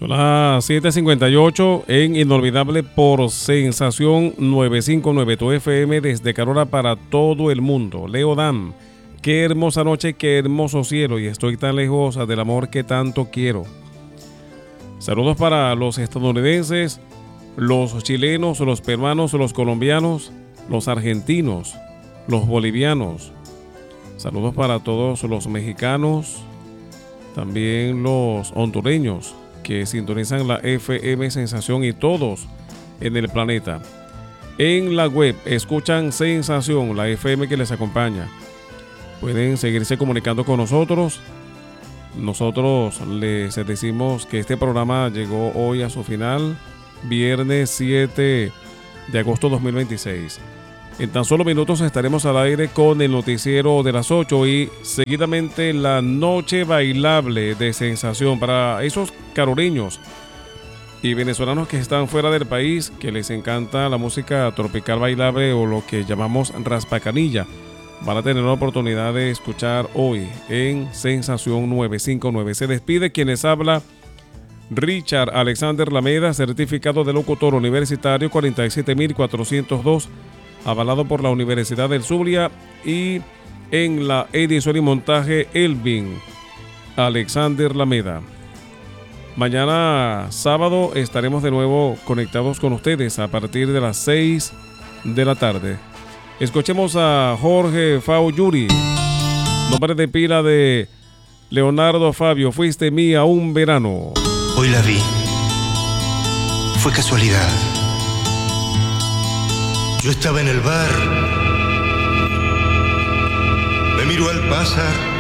Son las 7:58 en Inolvidable por Sensación 959 tu FM desde Carora para todo el mundo. Leo Dan, qué hermosa noche, qué hermoso cielo y estoy tan lejos del amor que tanto quiero. Saludos para los estadounidenses, los chilenos, los peruanos, los colombianos, los argentinos, los bolivianos. Saludos para todos los mexicanos, también los hondureños que sintonizan la FM Sensación y todos en el planeta. En la web escuchan Sensación, la FM que les acompaña. Pueden seguirse comunicando con nosotros. Nosotros les decimos que este programa llegó hoy a su final, viernes 7 de agosto 2026. En tan solo minutos estaremos al aire con el noticiero de las 8 y seguidamente la noche bailable de Sensación para esos caroreños y venezolanos que están fuera del país, que les encanta la música tropical bailable o lo que llamamos raspacanilla. Van a tener la oportunidad de escuchar hoy en Sensación 959. Se despide quien les habla, Richard Alexander Lameda, certificado de locutor universitario 47402, avalado por la Universidad del Zulia, y en la edición y montaje Elvin Alexander Lameda. Mañana sábado estaremos de nuevo conectados con ustedes a partir de las 6 de la tarde. Escuchemos a Jorge Fau Yuri, nombre de pila de Leonardo Fabio, fuiste mía un verano. Hoy la vi, fue casualidad. Yo estaba en el bar, me miró al pasar